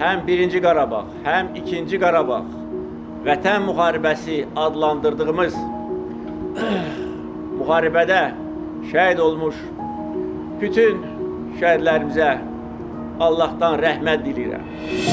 həm 1-ci Qarabağ, həm 2-ci Qarabağ Vətən müharibəsi adlandırdığımız müharibədə şəhid olmuş bütün şəhidlərimizə Allahdan rəhmət diləyirəm.